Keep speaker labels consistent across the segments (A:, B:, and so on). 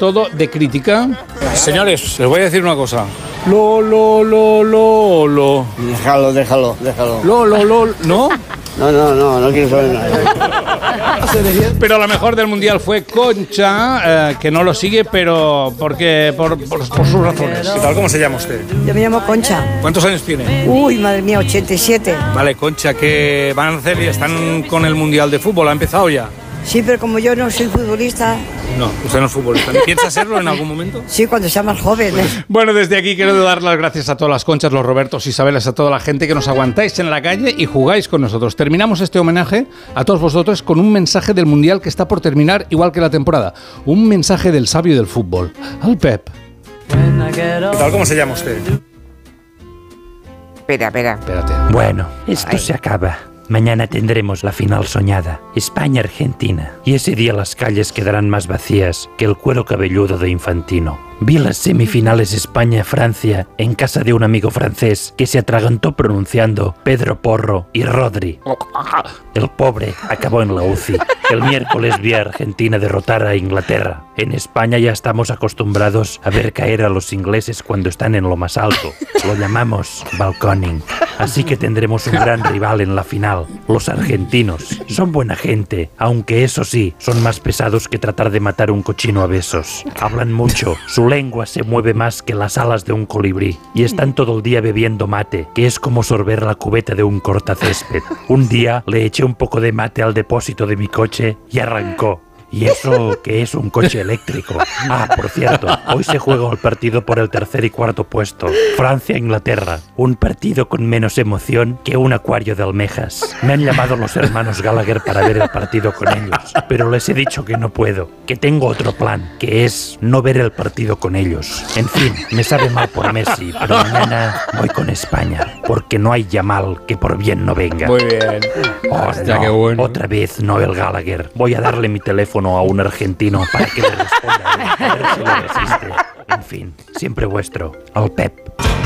A: todo de crítica. Señores, les voy a decir una cosa. Lo.
B: Déjalo.
A: ¿No?
B: No quiero saber nada.
A: Pero la mejor del Mundial fue Concha, que no lo sigue, pero por sus razones. ¿Qué tal? ¿Cómo se llama usted?
C: Yo me llamo Concha.
A: ¿Cuántos años tiene?
C: Uy, madre mía, 87.
A: Vale, Concha, ¿qué van a hacer? ¿Están con el Mundial de Fútbol? ¿Ha empezado ya?
C: Sí, pero como yo no soy futbolista...
A: No, usted no es futbolista. ¿Piensa serlo en algún momento?
C: Sí, cuando sea más joven.
A: Bueno, desde aquí quiero dar las gracias a todas las Conchas, los Robertos, Isabelas, a toda la gente que nos aguantáis en la calle y jugáis con nosotros. Terminamos este homenaje a todos vosotros con un mensaje del Mundial que está por terminar, igual que la temporada. Un mensaje del sabio del fútbol, al Pep. ¿Qué tal? ¿Cómo se llama usted?
D: Espérate.
E: Bueno, esto se acaba. Mañana tendremos la final soñada, España-Argentina. Y ese día las calles quedarán más vacías que el cuero cabelludo de Infantino. Vi las semifinales España-Francia en casa de un amigo francés que se atragantó pronunciando Pedro Porro y Rodri. El pobre acabó en la UCI. El miércoles vi a Argentina derrotar a Inglaterra. En España ya estamos acostumbrados a ver caer a los ingleses cuando están en lo más alto. Lo llamamos balconing. Así que tendremos un gran rival en la final. Los argentinos son buena gente, aunque eso sí, son más pesados que tratar de matar un cochino a besos. Hablan mucho, su lengua se mueve más que las alas de un colibrí y están todo el día bebiendo mate, que es como sorber la cubeta de un cortacésped. Un día le eché un poco de mate al depósito de mi coche y arrancó. ¿Y eso qué es un coche eléctrico? Ah, por cierto, hoy se juega el partido por el tercer y cuarto puesto. Francia-Inglaterra. Un partido con menos emoción que un acuario de almejas. Me han llamado los hermanos Gallagher para ver el partido con ellos, pero les he dicho que no puedo, que tengo otro plan, que es no ver el partido con ellos. En fin, me sabe mal por Messi, pero mañana voy con España, porque no hay Yamal que por bien no venga.
A: Muy bien.
E: Oh, no, qué bueno. Otra vez Noel Gallagher. Voy a darle mi teléfono a un argentino para que le responda, a ver si le resiste. En fin, siempre vuestro, al Pep.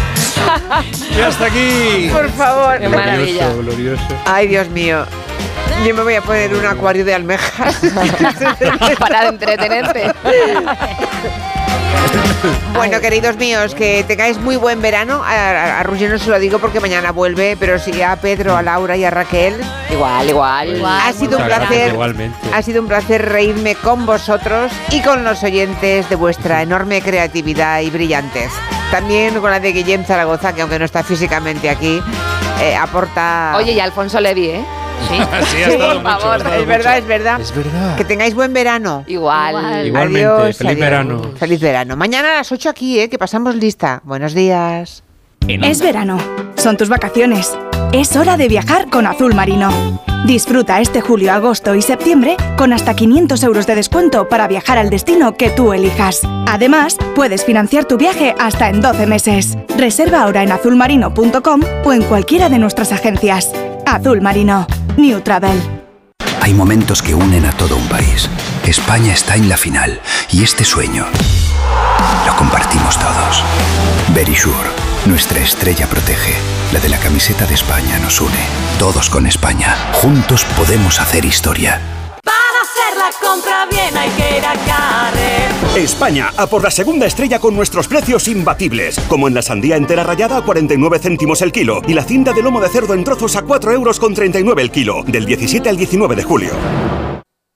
A: Y hasta aquí.
D: Por favor.
F: Qué maravilla.
A: Glorioso.
D: Ay, Dios mío. Yo me voy a poner un acuario de almejas.
F: Para entretenerte.
D: Bueno, queridos míos, que tengáis muy buen verano. A Roger no se lo digo porque mañana vuelve, pero sí a Pedro, a Laura y a Raquel.
F: Igual.
D: Ha sido un placer.
A: Igualmente.
D: Ha sido un placer reírme con vosotros y con los oyentes de vuestra enorme creatividad y brillantez. También con la de Guillem Zaragoza, que aunque no está físicamente aquí, aporta...
F: Oye, y Alfonso Levi, ¿eh?
A: Sí, ha estado
F: por favor.
A: mucho.
D: Es verdad.
A: Es verdad.
D: Que tengáis buen verano.
F: Igual.
A: Igualmente.
D: Adiós,
A: Feliz verano.
D: Feliz verano. Mañana a las 8 aquí, que pasamos lista. Buenos días.
G: Es verano. Son tus vacaciones. Es hora de viajar con Azul Marino. Disfruta este julio, agosto y septiembre con hasta 500 euros de descuento para viajar al destino que tú elijas. Además, puedes financiar tu viaje hasta en 12 meses. Reserva ahora en azulmarino.com o en cualquiera de nuestras agencias. Azul Marino. New Travel.
H: Hay momentos que unen a todo un país. España está en la final y este sueño lo compartimos todos. Verisure, nuestra estrella protege. La de la camiseta de España nos une. Todos con España. Juntos podemos hacer historia.
I: Para hacer la compra bien hay que ir a Carrefour.
J: España, a por la segunda estrella con nuestros precios imbatibles. Como en la sandía entera rallada a 49 céntimos el kilo y la cinta de lomo de cerdo en trozos a 4,39 € el kilo. Del 17 al 19 de julio.